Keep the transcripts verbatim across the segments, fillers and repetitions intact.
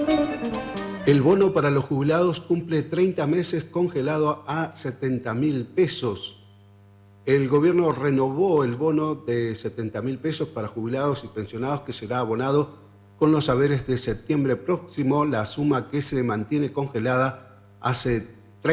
El bono para los jubilados cumple treinta meses congelado a setenta mil pesos. El gobierno renovó el bono de setenta mil pesos para jubilados y pensionados que será abonado con los haberes de septiembre próximo. La suma que se mantiene congelada hace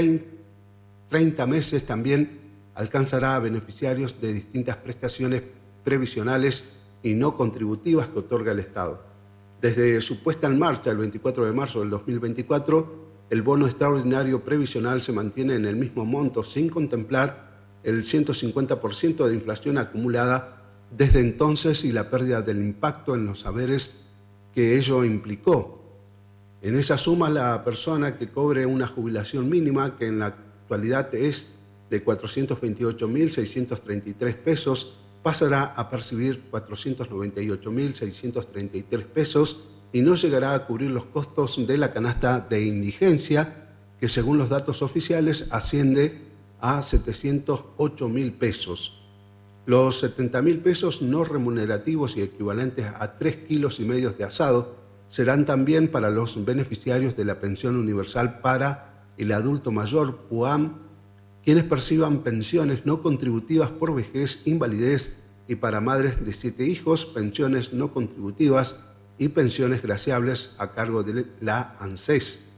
treinta meses también alcanzará a beneficiarios de distintas prestaciones previsionales y no contributivas que otorga el Estado. Desde su puesta en marcha el veinticuatro de marzo del dos mil veinticuatro, el bono extraordinario previsional se mantiene en el mismo monto sin contemplar el ciento cincuenta por ciento de inflación acumulada desde entonces y la pérdida del impacto en los haberes que ello implicó. En esa suma, la persona que cobre una jubilación mínima, que en la actualidad es de cuatrocientos veintiocho mil seiscientos treinta y tres pesos, pasará a percibir cuatrocientos noventa y ocho mil seiscientos treinta y tres pesos y no llegará a cubrir los costos de la canasta de indigencia, que según los datos oficiales asciende a setecientos ocho mil pesos. Los setenta mil pesos no remunerativos y equivalentes a tres kilos y medio de asado serán también para los beneficiarios de la pensión universal para el adulto mayor, P U A M, quienes perciban pensiones no contributivas por vejez, invalidez, y para madres de siete hijos, pensiones no contributivas y pensiones graciables a cargo de la ANSES.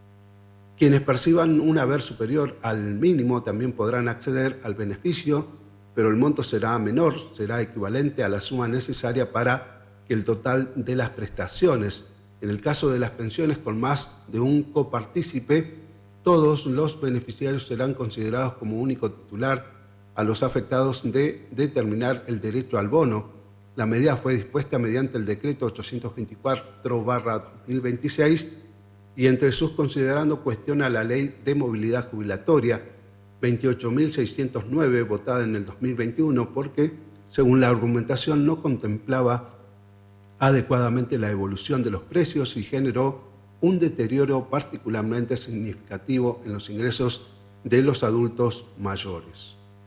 Quienes perciban un haber superior al mínimo también podrán acceder al beneficio, pero el monto será menor, será equivalente a la suma necesaria para que el total de las prestaciones. En el caso de las pensiones con más de un copartícipe, todos los beneficiarios serán considerados como único titular a los afectados de determinar el derecho al bono. La medida fue dispuesta mediante el decreto ochocientos veinticuatro barra dos mil veintiséis y entre sus considerando cuestiona la ley de movilidad jubilatoria veintiocho mil seiscientos nueve votada en el dos mil veintiuno porque, según la argumentación, no contemplaba adecuadamente la evolución de los precios y generó un deterioro particularmente significativo en los ingresos de los adultos mayores.